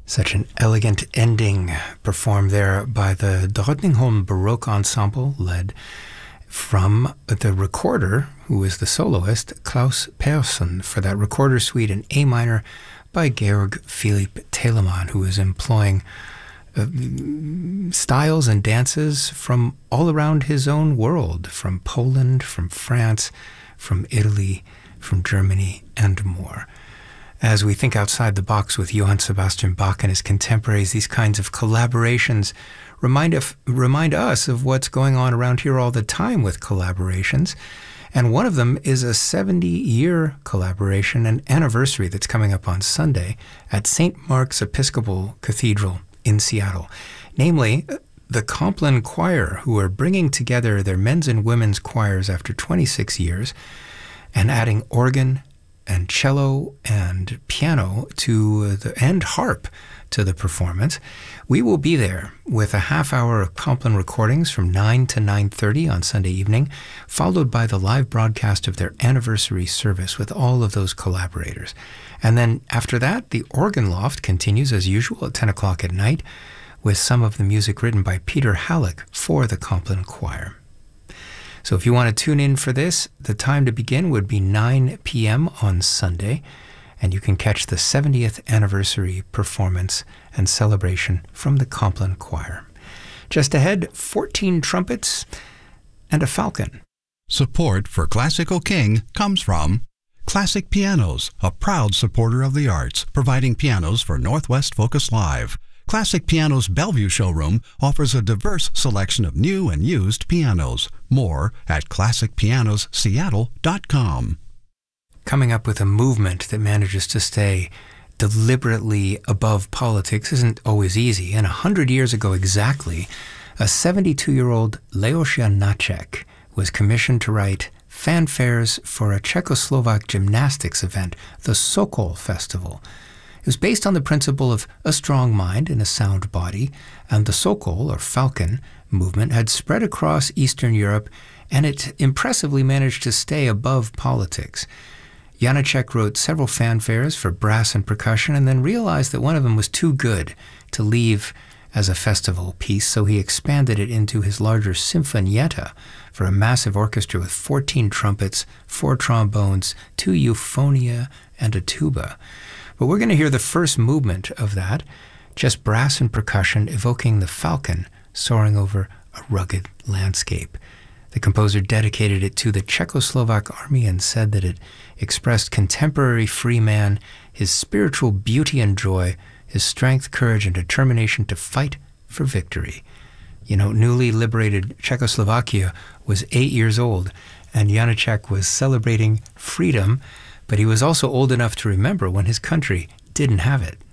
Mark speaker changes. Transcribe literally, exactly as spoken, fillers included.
Speaker 1: Such an elegant ending performed there by the Drottningholm Baroque Ensemble, led from the recorder, who is the soloist, Klaus Persson, for that recorder suite in A minor by Georg Philipp Telemann, who is employing uh, styles and dances from all around his own world, from Poland, from France, from Italy, from Germany, and more. As we think outside the box with Johann Sebastian Bach and his contemporaries, these kinds of collaborations remind, of, remind us of what's going on around here all the time with collaborations. And one of them is a seventy-year collaboration, an anniversary that's coming up on Sunday at Saint Mark's Episcopal Cathedral in Seattle. Namely, the Compline Choir, who are bringing together their men's and women's choirs after twenty-six years and adding organ and cello and piano to the and harp to the performance. We will be there with a half hour of Compline recordings from nine to nine thirty on Sunday evening, followed by the live broadcast of their anniversary service with all of those collaborators. And then after that, the Organ Loft continues as usual at ten o'clock at night with some of the music written by Peter Halleck for the Compline Choir. So if you want to tune in for this, the time to begin would be nine p.m. on Sunday, and you can catch the seventieth anniversary performance and celebration from the Compline Choir. Just ahead, fourteen trumpets and a falcon.
Speaker 2: Support for Classical King comes from Classic Pianos, a proud supporter of the arts, providing pianos for Northwest Focus Live. Classic Pianos Bellevue showroom offers a diverse selection of new and used pianos. More at classic pianos seattle dot com.
Speaker 1: Coming up with a movement that manages to stay deliberately above politics isn't always easy. And a hundred years ago exactly, a seventy-two-year-old Leoš Janáček was commissioned to write fanfares for a Czechoslovak gymnastics event, the Sokol Festival. It was based on the principle of a strong mind in a sound body, and the Sokol, or falcon, movement had spread across Eastern Europe, and it impressively managed to stay above politics. Janáček wrote several fanfares for brass and percussion, and then realized that one of them was too good to leave as a festival piece, so he expanded it into his larger sinfonietta for a massive orchestra with fourteen trumpets, four trombones, two euphonia, and a tuba. But we're going to hear the first movement of that, just brass and percussion evoking the falcon soaring over a rugged landscape. The composer dedicated it to the Czechoslovak army and said that it expressed contemporary free man, his spiritual beauty and joy, his strength, courage, and determination to fight for victory. You know, newly liberated Czechoslovakia was eight years old, and Janáček was celebrating freedom, but he was also old enough to remember when his country didn't have it.